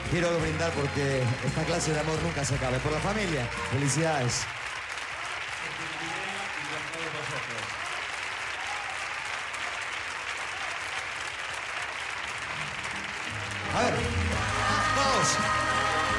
quiero brindar porque esta clase de amor nunca se acabe. Por la familia, felicidades. A ver, vamos.